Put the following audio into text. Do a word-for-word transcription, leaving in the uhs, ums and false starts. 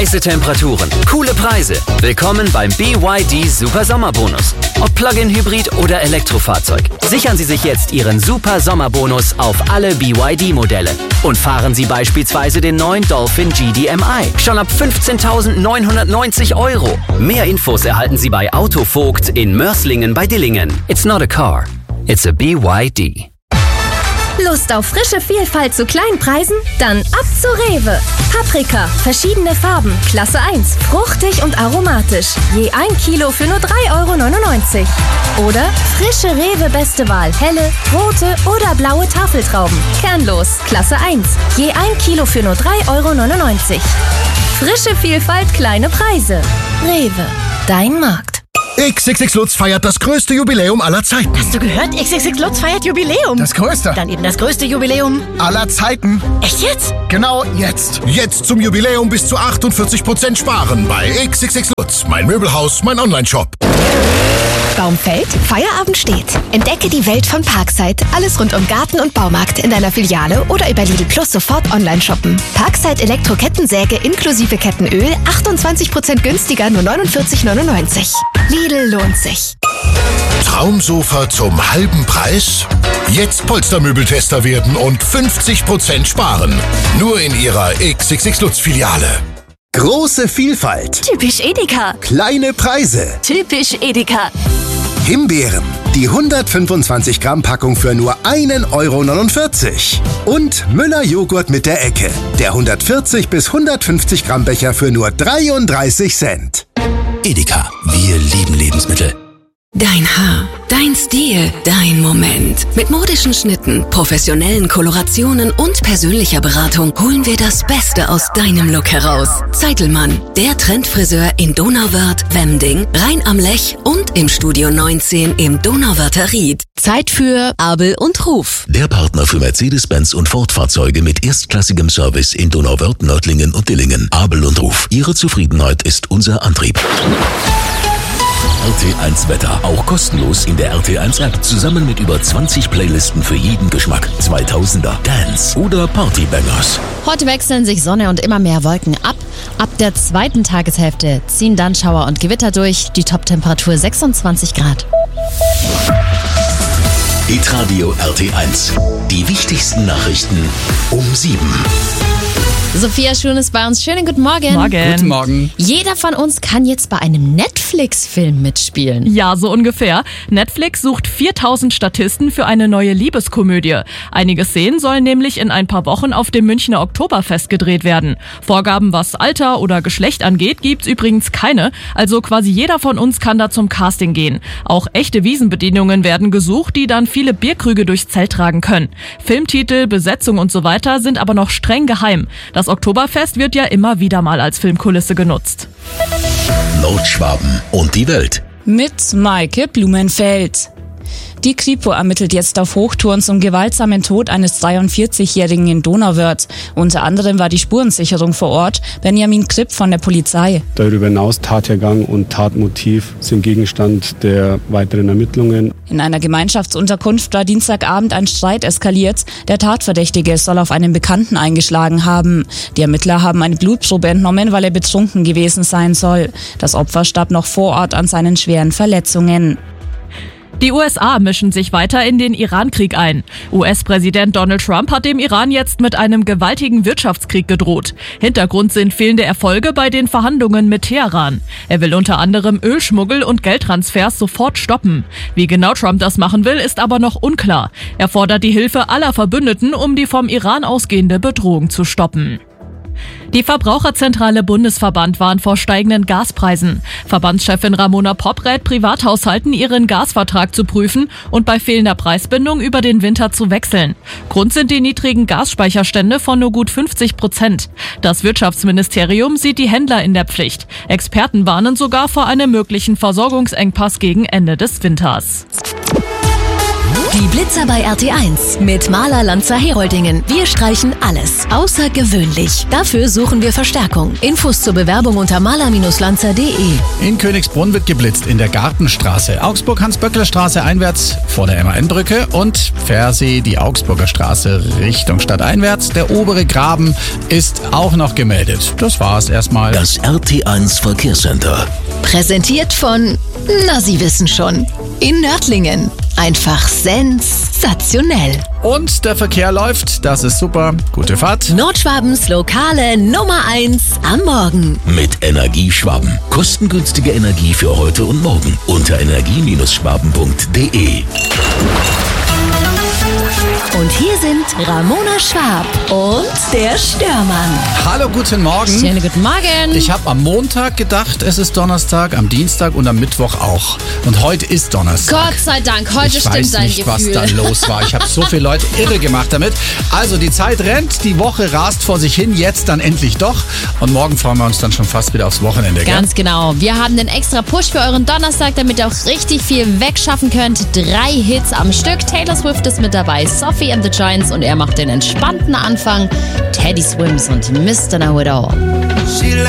Heiße Temperaturen, coole Preise. Willkommen beim B Y D Super Sommerbonus. Ob Plug-in Hybrid oder Elektrofahrzeug. Sichern Sie sich jetzt Ihren Super Sommerbonus auf alle B Y D-Modelle. Und fahren Sie beispielsweise den neuen Dolphin G D M I. Schon ab fünfzehntausendneunhundertneunzig Euro. Mehr Infos erhalten Sie bei Autovogt in Mörslingen bei Dillingen. It's not a car, it's a B Y D. Lust auf frische Vielfalt zu kleinen Preisen? Dann ab zu Rewe. Paprika, verschiedene Farben, Klasse eins, fruchtig und aromatisch. Je ein Kilo für nur drei Euro neunundneunzig. Oder frische Rewe Beste Wahl, helle, rote oder blaue Tafeltrauben. Kernlos, Klasse eins. Je ein Kilo für nur drei Euro neunundneunzig. Frische Vielfalt, kleine Preise. Rewe, dein Markt. X X X Lutz feiert das größte Jubiläum aller Zeiten. Hast du gehört? X X X Lutz feiert Jubiläum. Das größte. Dann eben das größte Jubiläum aller Zeiten. Echt jetzt? Genau jetzt. Jetzt zum Jubiläum bis zu achtundvierzig Prozent sparen bei X X X Lutz. Mein Möbelhaus, mein Online-Shop. Baum fällt, Feierabend steht. Entdecke die Welt von Parkside. Alles rund um Garten und Baumarkt in deiner Filiale oder über Lidl Plus sofort online shoppen. Parkside Elektro-Kettensäge inklusive Kettenöl achtundzwanzig Prozent günstiger, nur neunundvierzig neunundneunzig. Lidl lohnt sich. Traumsofa zum halben Preis? Jetzt Polstermöbeltester werden und fünfzig Prozent sparen. Nur in Ihrer X X X Lutz Filiale. Große Vielfalt. Typisch Edeka. Kleine Preise. Typisch Edeka. Himbeeren. Die hundertfünfundzwanzig Gramm Packung für nur einen Euro neunundvierzig. Und Müller Joghurt mit der Ecke. Der hundertvierzig bis hundertfünfzig Gramm Becher für nur dreiunddreißig Cent. Edeka. Wir lieben Lebensmittel. Dein Haar, dein Stil, dein Moment. Mit modischen Schnitten, professionellen Kolorationen und persönlicher Beratung holen wir das Beste aus deinem Look heraus. Zeitelmann, der Trendfriseur in Donauwörth, Wemding, Rhein am Lech und im Studio neunzehn im Donauwörther Ried. Zeit für Abel und Ruf. Der Partner für Mercedes-Benz und Ford-Fahrzeuge mit erstklassigem Service in Donauwörth, Nördlingen und Dillingen. Abel und Ruf. Ihre Zufriedenheit ist unser Antrieb. R T eins Wetter, auch kostenlos in der R T eins App, zusammen mit über zwanzig Playlisten für jeden Geschmack. zweitausender, Dance oder Partybangers. Heute wechseln sich Sonne und immer mehr Wolken ab. Ab der zweiten Tageshälfte ziehen dann Schauer und Gewitter durch. Die Toptemperatur sechsundzwanzig Grad. Hitradio R T eins. Die wichtigsten Nachrichten um sieben. Sophia Schun ist bei uns. Schönen guten Morgen. Morgen. Guten Morgen. Jeder von uns kann jetzt bei einem Netflix-Film mitspielen. Ja, so ungefähr. Netflix sucht viertausend Statisten für eine neue Liebeskomödie. Einige Szenen sollen nämlich in ein paar Wochen auf dem Münchner Oktoberfest gedreht werden. Vorgaben, was Alter oder Geschlecht angeht, gibt's übrigens keine. Also quasi jeder von uns kann da zum Casting gehen. Auch echte Wiesenbedienungen werden gesucht, die dann viele Bierkrüge durchs Zelt tragen können. Filmtitel, Besetzung und so weiter sind aber noch streng geheim. Das Oktoberfest wird ja immer wieder mal als Filmkulisse genutzt. Nordschwaben und die Welt. Mit Maike Blumenfeld. Die Kripo ermittelt jetzt auf Hochtouren zum gewaltsamen Tod eines dreiundvierzigjährigen in Donauwörth. Unter anderem war die Spurensicherung vor Ort. Benjamin Kripp von der Polizei. Darüber hinaus Tathergang und Tatmotiv sind Gegenstand der weiteren Ermittlungen. In einer Gemeinschaftsunterkunft war Dienstagabend ein Streit eskaliert. Der Tatverdächtige soll auf einen Bekannten eingeschlagen haben. Die Ermittler haben eine Blutprobe entnommen, weil er betrunken gewesen sein soll. Das Opfer starb noch vor Ort an seinen schweren Verletzungen. Die U S A mischen sich weiter in den Iran-Krieg ein. U S-Präsident Donald Trump hat dem Iran jetzt mit einem gewaltigen Wirtschaftskrieg gedroht. Hintergrund sind fehlende Erfolge bei den Verhandlungen mit Teheran. Er will unter anderem Ölschmuggel und Geldtransfers sofort stoppen. Wie genau Trump das machen will, ist aber noch unklar. Er fordert die Hilfe aller Verbündeten, um die vom Iran ausgehende Bedrohung zu stoppen. Die Verbraucherzentrale Bundesverband warnt vor steigenden Gaspreisen. Verbandschefin Ramona Popp rät Privathaushalten, ihren Gasvertrag zu prüfen und bei fehlender Preisbindung über den Winter zu wechseln. Grund sind die niedrigen Gasspeicherstände von nur gut fünfzig Prozent. Das Wirtschaftsministerium sieht die Händler in der Pflicht. Experten warnen sogar vor einem möglichen Versorgungsengpass gegen Ende des Winters. Die Blitzer bei R T eins mit Maler Lanzer Heroldingen. Wir streichen alles außergewöhnlich. Dafür suchen wir Verstärkung. Infos zur Bewerbung unter maler Lanzer punkt de. In Königsbrunn wird geblitzt in der Gartenstraße. Augsburg-Hans-Böckler-Straße einwärts vor der M A N-Brücke und Versee die Augsburger Straße Richtung stadteinwärts. Der obere Graben ist auch noch gemeldet. Das war's erstmal. Das R T eins Verkehrscenter. Präsentiert von, na Sie wissen schon, in Nördlingen. Einfach sensationell. Und der Verkehr läuft, das ist super. Gute Fahrt. Nordschwabens lokale Nummer eins am Morgen. Mit Energieschwaben. Kostengünstige Energie für heute und morgen. Unter energie Schwaben punkt de. Und hier sind Ramona Schwab und der Störmann. Hallo, guten Morgen. Schönen guten Morgen. Ich habe am Montag gedacht, es ist Donnerstag, am Dienstag und am Mittwoch auch. Und heute ist Donnerstag. Gott sei Dank, heute ich stimmt weiß dein nicht, Gefühl. was da los war. Ich habe so viele Leute irre gemacht damit. Also die Zeit rennt, die Woche rast vor sich hin, jetzt dann endlich doch. Und morgen freuen wir uns dann schon fast wieder aufs Wochenende. Ganz gell? genau. Wir haben den extra Push für euren Donnerstag, damit ihr auch richtig viel wegschaffen könnt. Drei Hits am Stück. Taylor Swift ist mit dabei, Sophie and the Giants und er macht den entspannten Anfang. Teddy Swims und Mister Know It All.